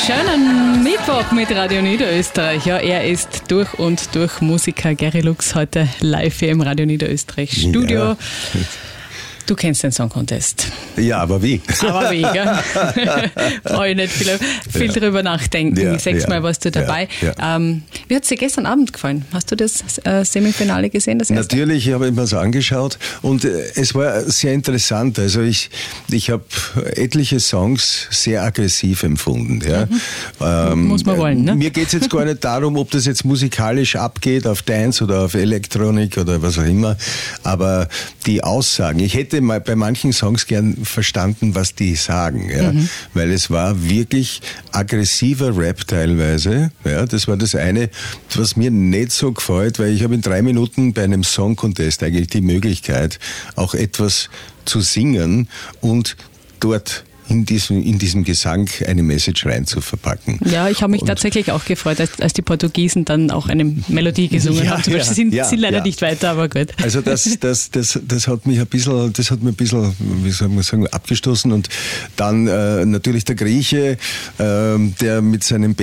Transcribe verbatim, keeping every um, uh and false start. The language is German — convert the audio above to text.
Schönen Mittwoch mit Radio Niederösterreich. Ja, er ist durch und durch Musiker. Gary Lux heute live hier im Radio Niederösterreich Studio. Ja. Du kennst den Song Contest. Ja, aber wie? Aber wie, gell? Brauche ich nicht viel, viel ja. drüber nachdenken. Ja, Sechsmal ja, warst du dabei. Ja, ja. Ähm, wie hat es dir gestern Abend gefallen? Hast du das äh, Semifinale gesehen? Das erste? Natürlich, ich habe mir das angeschaut und äh, es war sehr interessant. Also ich, ich habe etliche Songs sehr aggressiv empfunden. Ja. Mhm. Ähm, Muss man wollen, ne? Mir geht es jetzt gar nicht darum, ob das jetzt musikalisch abgeht, auf Dance oder auf Elektronik oder was auch immer, aber die Aussagen, ich hätte mal bei manchen Songs gern verstanden, was die sagen, ja, mhm. weil es war wirklich aggressiver Rap teilweise, ja, das war das eine, was mir nicht so gefällt, weil ich habe in drei Minuten bei einem Song Contest eigentlich die Möglichkeit, auch etwas zu singen und dort in diesem, in diesem Gesang eine Message rein zu verpacken. Ja, ich habe mich und tatsächlich auch gefreut, als, als die Portugiesen dann auch eine Melodie gesungen ja, haben. Zum Beispiel ja, sind, ja, sind leider ja. nicht weiter, aber gut. Also das, das, das, das hat mich ein bisschen, das hat mir ein bisschen, wie soll man sagen, abgestoßen. Und dann äh, natürlich der Grieche, äh, der mit seinem